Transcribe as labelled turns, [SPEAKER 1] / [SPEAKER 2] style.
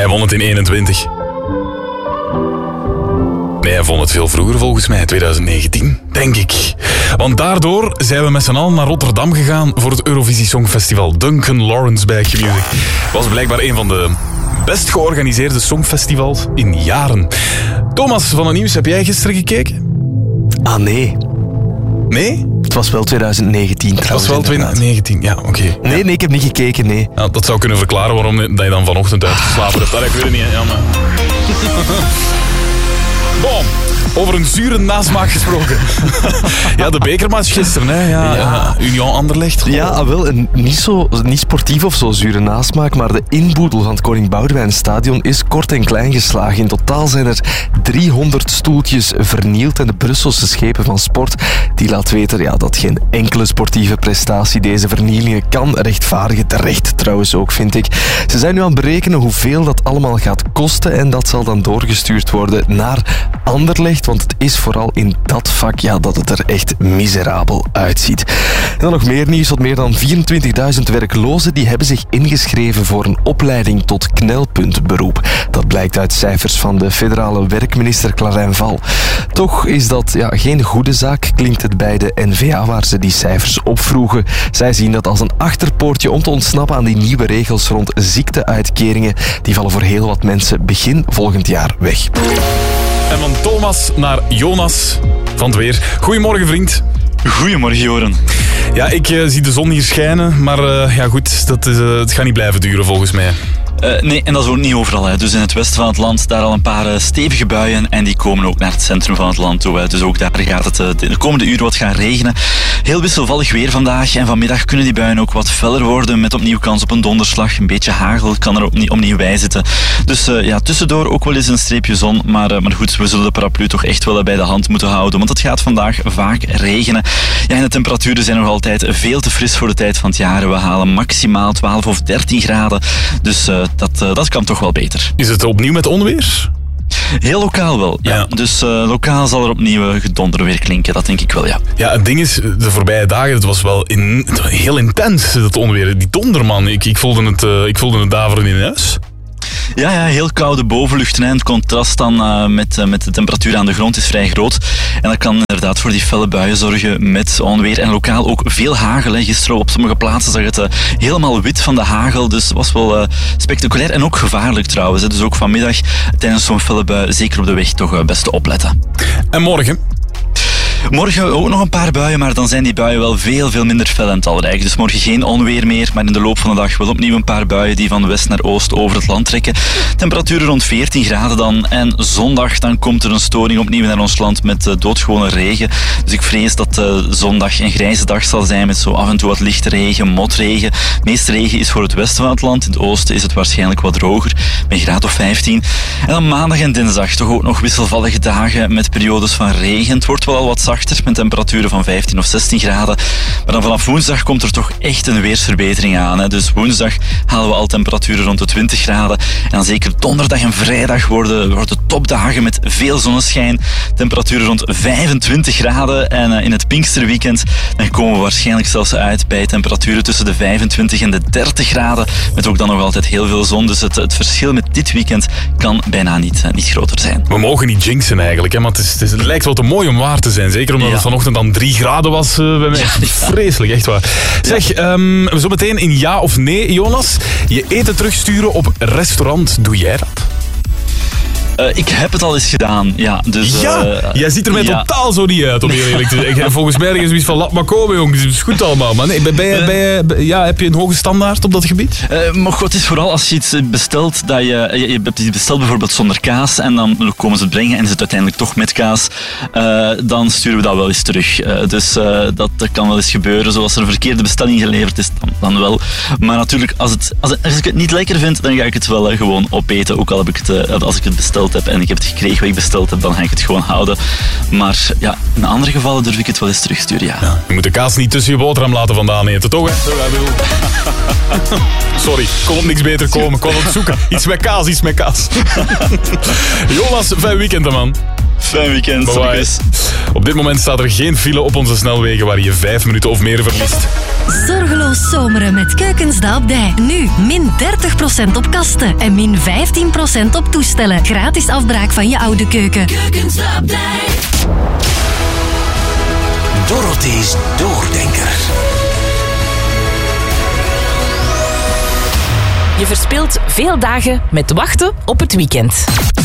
[SPEAKER 1] Hij won het in 21. Nee, hij won het veel vroeger volgens mij, 2019, denk ik. Want daardoor zijn we met z'n allen naar Rotterdam gegaan voor het Eurovisie Songfestival. Duncan Lawrence bij Q-Music. Was blijkbaar een van de best georganiseerde songfestivals in jaren. Thomas van het Nieuws, heb jij gisteren gekeken?
[SPEAKER 2] Ah, nee.
[SPEAKER 1] Nee?
[SPEAKER 2] Het was wel 2019 trouwens.
[SPEAKER 1] Het was wel 2019, ja, oké.
[SPEAKER 2] Nee, ik heb niet gekeken, nee.
[SPEAKER 1] Ja, dat zou kunnen verklaren waarom dat je dan vanochtend uitgeslapen hebt. Dat ik weet het niet, ja, maar... Bon, over een zure nasmaak gesproken. Ja, de bekermatch gisteren, hè. Ja. Union Anderlecht.
[SPEAKER 2] Ja, wel, een niet sportief of zo zure nasmaak, maar de inboedel van het Koning Boudewijn Stadion is kort en klein geslagen. In totaal zijn er 300 stoeltjes vernield en de Brusselse schepen van sport die laat weten dat geen enkele sportieve prestatie deze vernielingen kan rechtvaardigen. Terecht trouwens ook, vind ik. Ze zijn nu aan het berekenen hoeveel dat allemaal gaat kosten en dat zal dan doorgestuurd worden naar Anderlecht, want het is vooral in dat vak dat het er echt miserabel uitziet. En dan nog meer nieuws, wat meer dan 24.000 werklozen die hebben zich ingeschreven voor een opleiding tot knelpuntberoep. Dat blijkt uit cijfers van de federale werkminister Clarijn Val. Toch is dat geen goede zaak, klinkt het bij de N-VA waar ze die cijfers opvroegen. Zij zien dat als een achterpoortje om te ontsnappen aan die nieuwe regels rond ziekteuitkeringen. Die vallen voor heel wat mensen begin volgend jaar weg.
[SPEAKER 1] En van Thomas naar Jonas van het weer. Goedemorgen, vriend.
[SPEAKER 3] Goedemorgen, Joren.
[SPEAKER 1] Ja, ik zie de zon hier schijnen, maar goed, het gaat niet blijven duren volgens mij.
[SPEAKER 3] Nee, en dat is ook niet overal. Hè. Dus in het westen van het land daar al een paar stevige buien en die komen ook naar het centrum van het land toe. Hè. Dus ook daar gaat het de komende uren wat gaan regenen. Heel wisselvallig weer vandaag en vanmiddag kunnen die buien ook wat feller worden met opnieuw kans op een donderslag. Een beetje hagel kan er opnieuw bij zitten. Dus tussendoor ook wel eens een streepje zon. Maar goed, we zullen de paraplu toch echt wel bij de hand moeten houden, want het gaat vandaag vaak regenen. Ja, en de temperaturen zijn nog altijd veel te fris voor de tijd van het jaar. We halen maximaal 12 of 13 graden. Dus dat kan toch wel beter.
[SPEAKER 1] Is het opnieuw met onweer?
[SPEAKER 3] Heel lokaal wel, ja. Dus lokaal zal er opnieuw gedonder weer klinken, dat denk ik wel, ja.
[SPEAKER 1] Ja, het ding is, de voorbije dagen, het was wel heel intens, het onweer. Die donderman, ik voelde het daveren in huis.
[SPEAKER 3] Ja, heel koude bovenlucht. En het contrast dan met de temperatuur aan de grond is vrij groot. En dat kan inderdaad voor die felle buien zorgen met onweer. En lokaal ook veel hagel. Gisteren op sommige plaatsen zag het helemaal wit van de hagel. Dus het was wel spectaculair en ook gevaarlijk trouwens. Dus ook vanmiddag tijdens zo'n felle bui zeker op de weg toch best te opletten.
[SPEAKER 1] En morgen?
[SPEAKER 3] Morgen ook nog een paar buien, maar dan zijn die buien wel veel minder fel en talrijk. Dus morgen geen onweer meer, maar in de loop van de dag wel opnieuw een paar buien die van west naar oost over het land trekken. Temperaturen rond 14 graden dan. En zondag dan komt er een storing opnieuw naar ons land met doodgewone regen. Dus ik vrees dat zondag een grijze dag zal zijn met zo af en toe wat lichte regen, motregen. De meeste regen is voor het westen van het land. In het oosten is het waarschijnlijk wat droger, bij een graad of 15. En dan maandag en dinsdag toch ook nog wisselvallige dagen met periodes van regen. Het wordt wel al wat zachter met temperaturen van 15 of 16 graden. Maar dan vanaf woensdag komt er toch echt een weersverbetering aan. Hè. Dus woensdag halen we al temperaturen rond de 20 graden. En dan zeker donderdag en vrijdag worden topdagen met veel zonneschijn. Temperaturen rond 25 graden. En in het Pinksterweekend dan komen we waarschijnlijk zelfs uit bij temperaturen tussen de 25 en de 30 graden. Met ook dan nog altijd heel veel zon. Dus het verschil met dit weekend kan bijna niet groter zijn.
[SPEAKER 1] We mogen niet jinxen eigenlijk, hè, maar het lijkt wel te mooi om waar te zijn. Zeker omdat het vanochtend dan 3 graden was bij mij. Ja. Vreselijk, echt waar. Zeg, zo meteen in ja of nee, Jonas. Je eten terugsturen op restaurant, doe jij dat?
[SPEAKER 3] Ik heb het al eens gedaan, ja. Dus,
[SPEAKER 1] jij ziet er mij totaal zo niet uit, om heel eerlijk te zeggen. Volgens mij is zoiets van, laat maar komen, jongens. Het is goed allemaal. Maar nee, heb je een hoge standaard op dat gebied?
[SPEAKER 3] Maar het is vooral als je iets bestelt, dat je bestelt bijvoorbeeld zonder kaas en dan komen ze het brengen en is het uiteindelijk toch met kaas, dan sturen we dat wel eens terug. Dus dat kan wel eens gebeuren. Zoals er een verkeerde bestelling geleverd is, dan wel. Maar natuurlijk, als ik het niet lekker vind, dan ga ik het wel gewoon opeten. Ook al heb ik het, als ik het besteld heb en ik heb het gekregen wat ik besteld heb, dan ga ik het gewoon houden. Maar ja, in andere gevallen durf ik het wel eens terugsturen, ja.
[SPEAKER 1] Je moet de kaas niet tussen je boterham laten vandaan eten, toch? Hè? Sorry, kon op niks beter komen. Kon op zoeken. Iets met kaas. Jonas, fijn weekend, man.
[SPEAKER 3] Fijn weekend.
[SPEAKER 1] Bye bye. Op dit moment staat er geen file op onze snelwegen waar je 5 minuten of meer verliest.
[SPEAKER 4] Zorgeloos zomeren met Keukens de Abdij. Nu min 30% op kasten en min 15% op toestellen. Gratis afbraak van je oude keuken. Keukens de Abdij.
[SPEAKER 5] Dorothee's Doordenker.
[SPEAKER 6] Je verspilt veel dagen met wachten op het weekend.